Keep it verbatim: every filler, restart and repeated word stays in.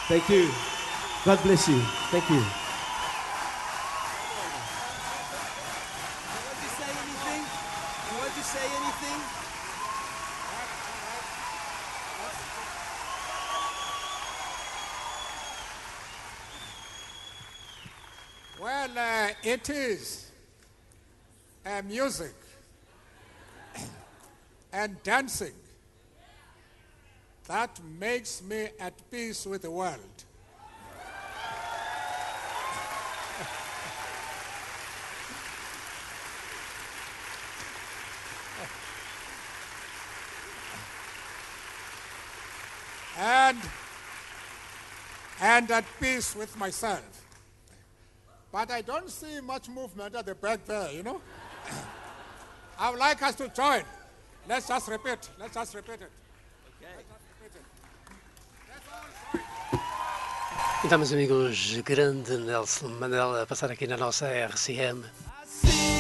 Thank you. God bless you. Thank you. Want to say anything? You want to say anything? Well, uh, it is uh, music and dancing that makes me at peace with the world. and and at peace with myself. But I don't see much movement at the back there, you know? I would like us to join. Let's just repeat. Let's just repeat it. Okay. Let's just repeat it. Let's all join. Então, meus amigos, grande Nelson Mandela a passar aqui na nossa R C M.